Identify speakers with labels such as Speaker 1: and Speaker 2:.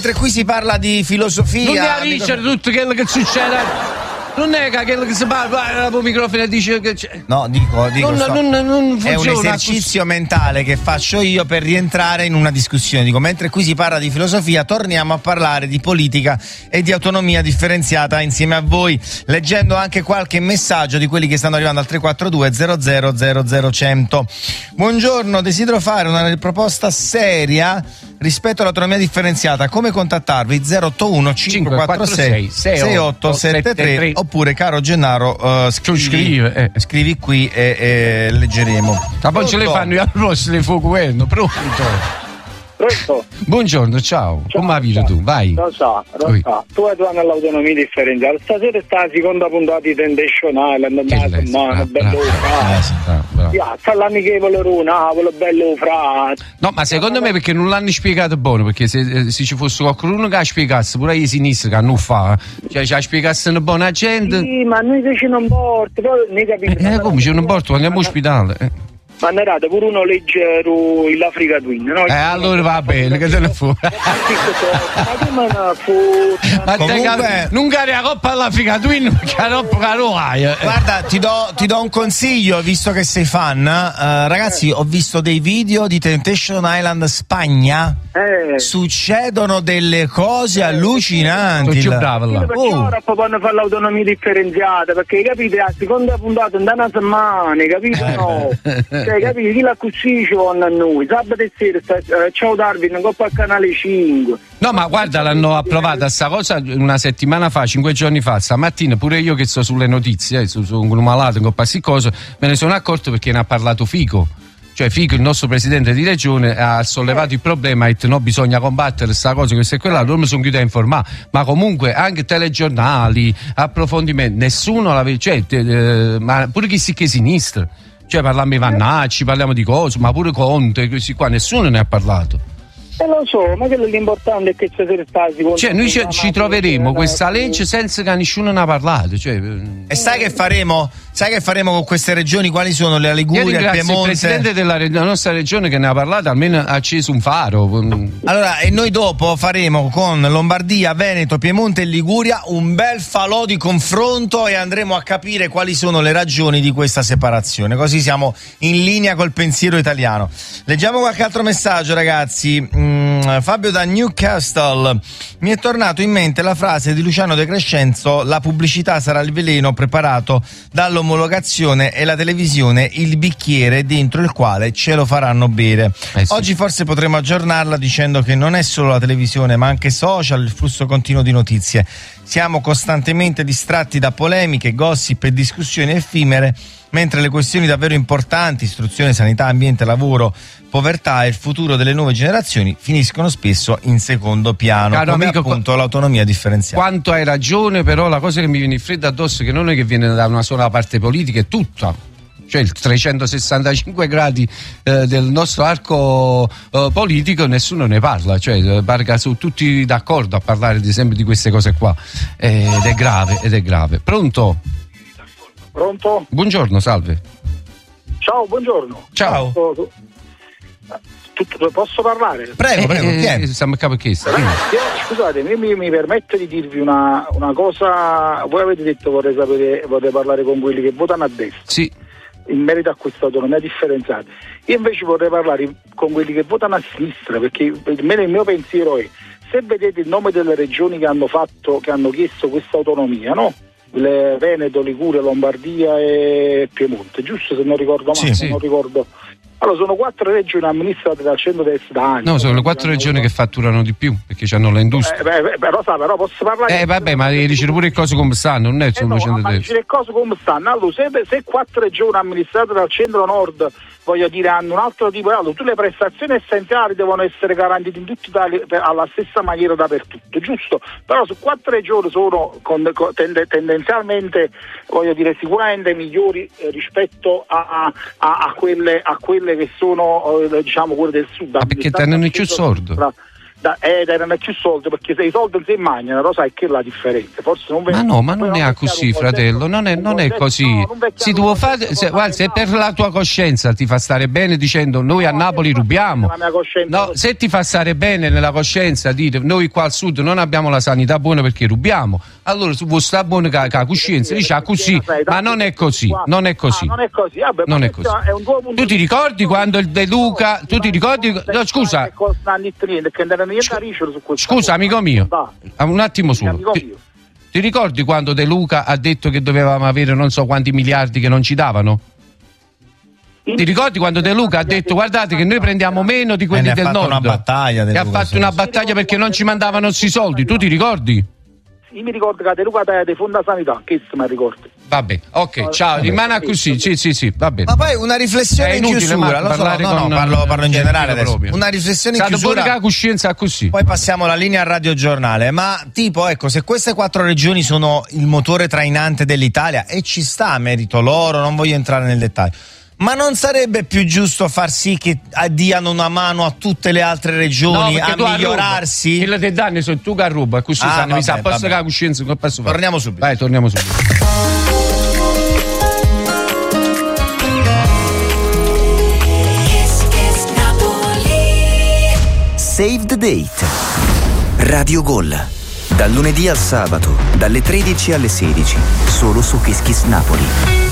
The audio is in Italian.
Speaker 1: mentre qui si parla di filosofia.
Speaker 2: Non è Richard tutto quello che succede. Non è che quello che si parla, il microfono e dice che c'è.
Speaker 1: No, dico
Speaker 2: non
Speaker 1: è un esercizio mentale che faccio io per rientrare in una discussione. Dico, mentre qui si parla di filosofia, torniamo a parlare di politica e di autonomia differenziata insieme a voi, leggendo anche qualche messaggio di quelli che stanno arrivando al 342 00 100. Buongiorno, desidero fare una proposta seria rispetto all'autonomia differenziata. Come contattarvi? 081 546 6873 oppure caro Gennaro, scrivi qui e leggeremo.
Speaker 2: Ma poi ce le fanno io al prossimo governo. Pronto? Buongiorno, ciao. Come va vita tu? Vai.
Speaker 3: Lo so. Tu hai all'autonomia differenziata. Stasera sta la seconda puntata di Temptation Island, bello sta l'amichevole Ronavolo, bello fra.
Speaker 2: No, ma secondo me perché non l'hanno spiegato buono, perché se ci fosse qualcuno che spiegasse, pure i sinistra che non fa, cioè ci spiegasse una buona gente.
Speaker 3: Sì, ma noi invece non porto, ne capisco.
Speaker 2: Come c'è un porto, andiamo all'ospedale.
Speaker 3: Ma narrate pure uno leggero in Africa Twin, no?
Speaker 2: Allora va bene, che te ne fu. Ma comunque non cari la coppa all'Africa Twin perché la coppa lo hai.
Speaker 1: Guarda, ti do un consiglio, visto che sei fan. Ragazzi, ho visto dei video di Temptation Island Spagna. Succedono delle cose allucinanti.
Speaker 2: Sono più bravo là.
Speaker 3: Perché ora fanno fare l'autonomia differenziata, perché capite, a seconda puntata in una settimana, capite? No. Cioè, capite, chi la così ci vanno a noi. Sabato e sera, ciao Darwin, coppa al canale 5.
Speaker 2: No, ma guarda, l'hanno approvata sta cosa una settimana fa, 5 giorni fa. Stamattina pure io che sto sulle notizie, sono un malato, un po' cosa, me ne sono accorto perché ne ha parlato Fico. Cioè Fico, il nostro presidente di regione, ha sollevato il problema, ha detto no, bisogna combattere questa cosa, questo e quella, non mi sono chiuso a informare, ma comunque anche telegiornali, approfondimenti, nessuno ma pure chi si che sinistra, cioè parliamo di Vannacci, parliamo di cose, ma pure Conte, questi qua, nessuno ne ha parlato.
Speaker 3: Lo so, ma quello l'importante è che ci sia.
Speaker 2: Cioè noi ci troveremo questa legge senza che nessuno ne ha parlato. Cioè,
Speaker 1: e sai che faremo? Sai che faremo con queste regioni? Quali sono? La Liguria, il Piemonte?
Speaker 2: Il presidente della nostra regione che ne ha parlato, almeno ha acceso un faro.
Speaker 1: Allora, e noi dopo faremo con Lombardia, Veneto, Piemonte e Liguria un bel falò di confronto e andremo a capire quali sono le ragioni di questa separazione. Così siamo in linea col pensiero italiano. Leggiamo qualche altro messaggio, ragazzi. Fabio da Newcastle: mi è tornato in mente la frase di Luciano De Crescenzo: la pubblicità sarà il veleno preparato dall'omologazione e la televisione il bicchiere dentro il quale ce lo faranno bere. Sì. Oggi forse potremo aggiornarla dicendo che non è solo la televisione ma anche social, il flusso continuo di notizie. Siamo costantemente distratti da polemiche, gossip e discussioni effimere, mentre le questioni davvero importanti, istruzione, sanità, ambiente, lavoro, povertà e il futuro delle nuove generazioni finiscono spesso in secondo piano,
Speaker 2: caro
Speaker 1: come
Speaker 2: amico,
Speaker 1: appunto l'autonomia differenziata.
Speaker 2: Quanto hai ragione, però la cosa che mi viene il freddo addosso è che non è che viene da una sola parte politica, è tutta. Cioè il 365 gradi del nostro arco politico nessuno ne parla, cioè sono tutti d'accordo a parlare ad esempio di queste cose qua, ed è grave. Pronto? Buongiorno, salve.
Speaker 3: Ciao, buongiorno.
Speaker 2: Ciao.
Speaker 3: Posso parlare?
Speaker 1: Prego,
Speaker 2: siamo a capo chiesto.
Speaker 3: Scusate, mi permetto di dirvi una cosa. Voi avete detto vorrei parlare con quelli che votano a destra.
Speaker 2: Sì.
Speaker 3: In merito a questa autonomia differenziata. Io invece vorrei parlare con quelli che votano a sinistra, perché il mio pensiero è: se vedete il nome delle regioni che hanno chiesto questa autonomia, no? Le Veneto, Liguria, Lombardia e Piemonte, giusto, se non ricordo male,
Speaker 2: sì.
Speaker 3: Non ricordo. Allora sono 4 regioni amministrate dal centro-destra da anni.
Speaker 2: No, sono le 4 regioni che fatturano di più perché hanno le industrie.
Speaker 3: Però posso parlare.
Speaker 2: Vabbè, ma dici pure le cose come stanno, non è solo centro-destra.
Speaker 3: Ma dici le cose come stanno. Allora, se 4 regioni amministrate dal centro-nord, voglio dire, hanno un altro tipo, allora tutte le prestazioni essenziali devono essere garantite in tutta Italia alla stessa maniera dappertutto, giusto? Però su 4 regioni sono tendenzialmente, voglio dire, sicuramente migliori rispetto a quelle che sono, diciamo, quelle del sud.
Speaker 2: Ma perché te non è più sordo?
Speaker 3: erano più soldi, perché se i soldi non si mangiano, lo sai che è la differenza. Forse
Speaker 2: ma non è così, fratello, non è così. Si devo fare, se per la tua coscienza ti fa stare bene dicendo noi a Napoli rubiamo, no, se ti fa stare bene nella coscienza dire noi qua al sud non abbiamo la sanità buona perché rubiamo, allora tu vuoi stare buono con la coscienza, dici così, ma non è così, non è così. Non è così. Tu ti ricordi quando il De Luca, tu ti ricordi, no, scusa, amico mio, un attimo solo. Ti ricordi quando De Luca ha detto che dovevamo avere non so quanti miliardi che non ci davano? Ti ricordi quando De Luca ha detto guardate che noi prendiamo meno di quelli del nord? E ha fatto una battaglia perché non ci mandavano questi soldi, tu ti ricordi?
Speaker 3: Io mi ricordo che De Luca ha dei fondi sanità, che mi ricordo.
Speaker 2: Vabbè, ok, ciao, rimane così, sì, va bene.
Speaker 1: Ma poi una riflessione in chiusura, lo so, parlo in generale adesso. Una riflessione in chiusura.
Speaker 2: Buona coscienza così.
Speaker 1: Poi passiamo la linea al radiogiornale, ma tipo, ecco, se queste 4 regioni sono il motore trainante dell'Italia, e ci sta, merito loro, non voglio entrare nel dettaglio, ma non sarebbe più giusto far sì che diano una mano a tutte le altre regioni a migliorarsi?
Speaker 2: Il te danni sono tu che ruba, così mi sa posso che la coscienza non posso fare.
Speaker 1: Torniamo subito.
Speaker 2: Vai, torniamo subito.
Speaker 4: Save the Date. Radio Gol. Dal lunedì al sabato, dalle 13 alle 16, solo su Kiss Kiss Napoli.